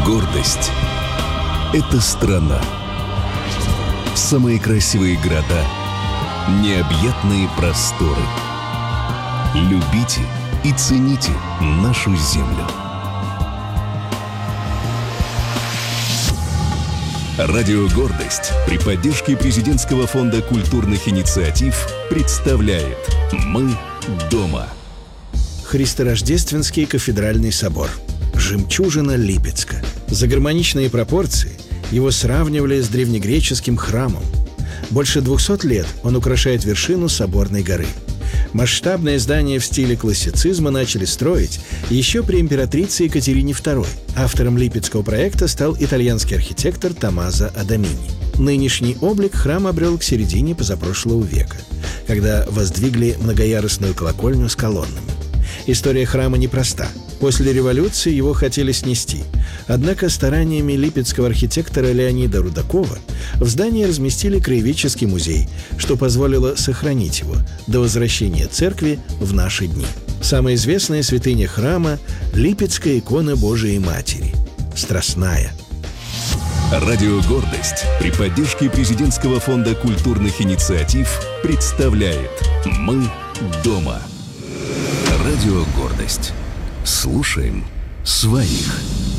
Гордость — это страна. Самые красивые города, необъятные просторы. Любите и цените нашу землю. Радио «Гордость» при поддержке Президентского фонда культурных инициатив представляет «Мы дома». Христорождественский кафедральный собор. Жемчужина Липецка. За гармоничные пропорции его сравнивали с древнегреческим храмом. Больше 200 лет он украшает вершину Соборной горы. Масштабное здание в стиле классицизма начали строить еще при императрице Екатерине II. Автором липецкого проекта стал итальянский архитектор Томмазо Адамини. Нынешний облик храм обрел к середине позапрошлого века, когда воздвигли многоярусную колокольню с колоннами. История храма непроста. После революции его хотели снести. Однако стараниями липецкого архитектора Леонида Рудакова в здании разместили краеведческий музей, что позволило сохранить его до возвращения церкви в наши дни. Самая известная святыня храма – Липецкая икона Божией Матери – Страстная. Радио «Гордость» при поддержке Президентского фонда культурных инициатив представляет «Мы дома». Радио «Гордость». Слушаем своих.